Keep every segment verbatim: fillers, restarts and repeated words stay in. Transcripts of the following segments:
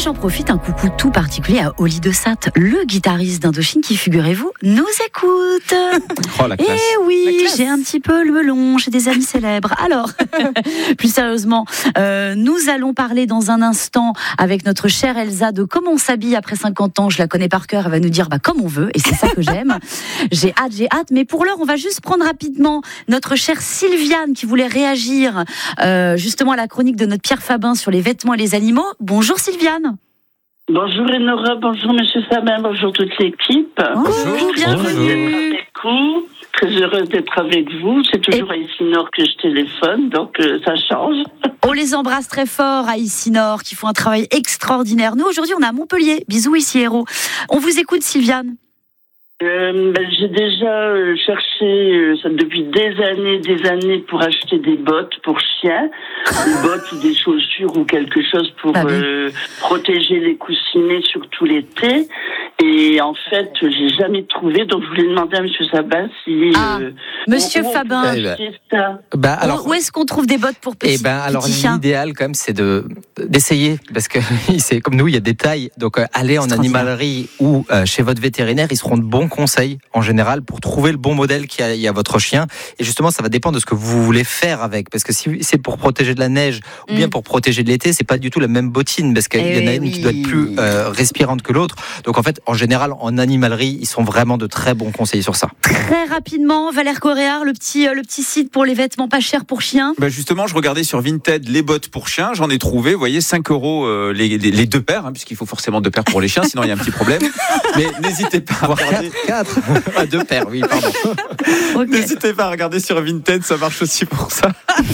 j'en profite, un coucou tout particulier à Oli de Satt, le guitariste d'Indochine qui, figurez-vous, nous écoute. Oh, la classe. Et oui, La classe. j'ai un petit peu le melon, j'ai des amis célèbres. Alors, plus sérieusement, euh, nous allons parler dans un instant avec notre chère Elsa de comment on s'habille après cinquante ans. Je la connais par cœur, elle va nous dire bah, comme on veut, et c'est ça que j'aime. J'ai hâte, j'ai hâte, mais pour l'heure, on va juste prendre rapidement notre chère Sylviane qui voulait réagir euh, justement à la chronique de notre Pierre Fabin sur les vêtements et les animaux. Bonjour Sylviane. Bonjour Enora, bonjour Monsieur Fabin, bonjour toute l'équipe. Bonjour, bienvenue. Bonjour. Très heureuse d'être avec vous. C'est toujours et... à Ici-Nord que je téléphone, donc euh, ça change. On les embrasse très fort à Ici-Nord, qui font un travail extraordinaire. Nous, aujourd'hui, on est à Montpellier. Bisous ici, héros. On vous écoute, Sylviane. Euh, ben, j'ai déjà euh, cherché euh, ça, depuis des années, des années pour acheter des bottes pour chiens, des bottes ou des chaussures ou quelque chose pour ah, oui. euh, protéger les coussinets surtout l'été. Et en fait, j'ai jamais trouvé, donc je voulais demander à Monsieur Sabin si ah, euh, Monsieur où, où Fabin, eh ben, ça. Bah, alors, où, où est-ce qu'on trouve des bottes pour petits, eh ben, alors, petits chiens? L'idéal quand même, c'est de d'essayer, parce que c'est comme nous, il y a des tailles. Donc, euh, allez en animalerie ou euh, chez votre vétérinaire, ils seront de bons conseils en général pour trouver le bon modèle qu'il y a, il y a votre chien. Et justement, ça va dépendre de ce que vous voulez faire avec, parce que si c'est pour protéger de la neige ou bien pour protéger de l'été, c'est pas du tout la même bottine, parce qu'il y en a une oui. qui doit être plus euh, respirante que l'autre. Donc en fait, en général, en animalerie, ils sont vraiment de très bons conseils sur ça. Très rapidement, Valère Coréard, le petit, euh, le petit site pour les vêtements pas chers pour chiens. Bah justement, je regardais sur Vinted les bottes pour chiens, j'en ai trouvé, vous voyez, cinq euros euh, les, les, les deux paires, hein, puisqu'il faut forcément deux paires pour les chiens, sinon il y a un petit problème. Mais n'hésitez pas à regarder. quatre à deux paires, oui, pardon. Okay. N'hésitez pas à regarder sur Vinted, ça marche aussi pour ça.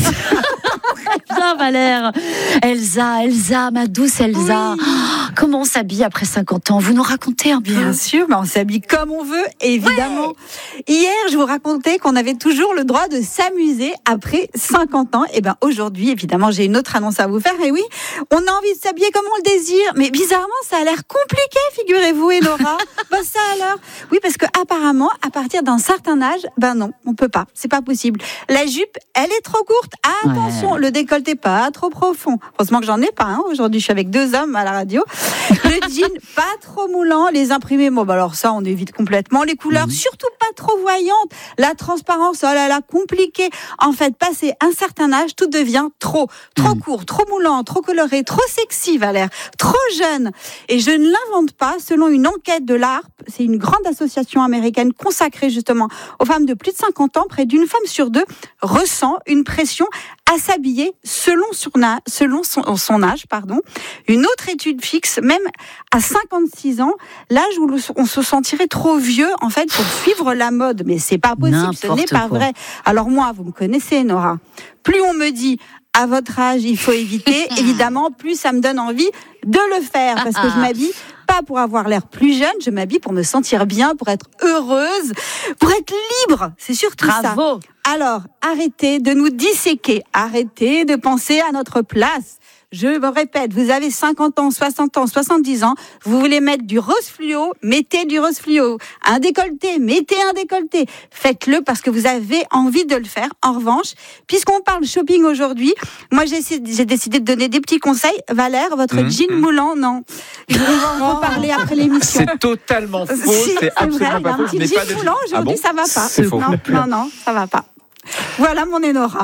Bien Valère. Elsa, Elsa, ma douce Elsa. Oui. Oh, comment on s'habille après cinquante ans? Vous nous racontez un peu? Bien sûr, mais on s'habille comme on veut, évidemment. Ouais. Hier, je vous racontais qu'on avait toujours le droit de s'amuser après cinquante ans. Et bien aujourd'hui, évidemment, j'ai une autre annonce à vous faire. Et oui, on a envie de s'habiller comme on le désire. Mais bizarrement, ça a l'air compliqué, figurez-vous, Enora. Ben ça alors. Oui, parce que apparemment, à partir d'un certain âge, ben non, on peut pas. C'est pas possible. La jupe, elle est trop courte. Attention, ouais. Le décolleté pas trop profond. Heureusement que j'en ai pas. Hein. Aujourd'hui, je suis avec deux hommes à la radio. Le jean pas trop moulant. Les imprimés, bon, bah alors ça, on évite complètement. Les couleurs, mmh. surtout pas trop voyantes. La transparence, oh là là, compliqué. En fait, passé un certain âge, tout devient trop, trop mmh. court, trop moulant, trop coloré, trop sexy, Valère, trop jeune. Et je ne l'invente pas. Selon une enquête de l'A R P, c'est une grande association américaine consacrée justement aux femmes de plus de cinquante ans. Près d'une femme sur deux ressent une pression à s'habiller selon son âge, selon son, son âge, pardon. Une autre étude fixe, même à cinquante-six ans, l'âge où on se sentirait trop vieux, en fait, pour suivre la mode. Mais c'est pas possible, N'importe ce n'est pas quoi. Vrai. Alors moi, vous me connaissez, Nora. Plus on me dit, à votre âge, il faut éviter, évidemment, plus ça me donne envie de le faire, parce que je m'habille pas pour avoir l'air plus jeune, je m'habille pour me sentir bien, pour être heureuse, pour être libre. C'est surtout Bravo. Ça. Alors, arrêtez de nous disséquer, arrêtez de penser à notre place. Je me répète, vous avez cinquante ans, soixante ans, soixante-dix ans, vous voulez mettre du rose fluo, mettez du rose fluo. Un décolleté, mettez un décolleté. Faites-le parce que vous avez envie de le faire. En revanche, puisqu'on parle shopping aujourd'hui, moi j'ai, j'ai décidé de donner des petits conseils. Valère, votre mmh, jean mmh. moulant, non. Je vais en reparler après l'émission. C'est totalement faux, si, c'est, c'est absolument vrai, pas faux. Un petit jean de... moulant, aujourd'hui, ah bon ça va pas. C'est faux. Non, non, non, ça va pas. Voilà mon Enora.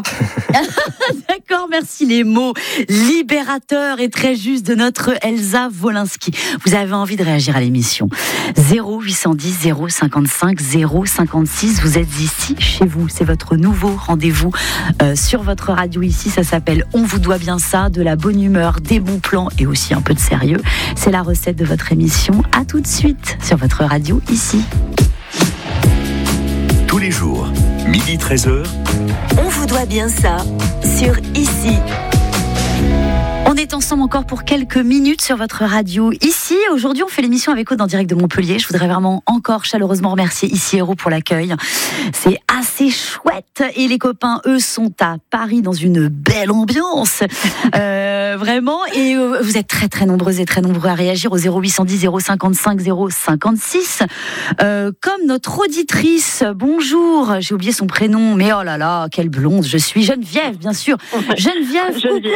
D'accord, merci. Les mots libérateurs et très justes de notre Elsa Wolinski. Vous avez envie de réagir à l'émission. zéro huit cent dix zéro cinquante-cinq zéro cinquante-six. Vous êtes ici, chez vous. C'est votre nouveau rendez-vous euh, sur votre radio ici. Ça s'appelle On vous doit bien ça. De la bonne humeur, des bons plans et aussi un peu de sérieux. C'est la recette de votre émission. À tout de suite sur votre radio ici. Tous les jours, midi treize heures. On vous doit bien ça sur Ici. On est ensemble encore pour quelques minutes sur votre radio ici. Aujourd'hui, on fait l'émission avec Aude en direct de Montpellier. Je voudrais vraiment encore chaleureusement remercier Ici Héros pour l'accueil. C'est assez chouette. Et les copains, eux, sont à Paris dans une belle ambiance. Euh, vraiment. Et euh, vous êtes très très nombreux et très nombreux à réagir au zéro huit cent dix zéro cinquante-cinq zéro cinquante-six. Euh, comme notre auditrice, bonjour, j'ai oublié son prénom, mais oh là là, quelle blonde je suis. Geneviève, bien sûr. Geneviève, Geneviève.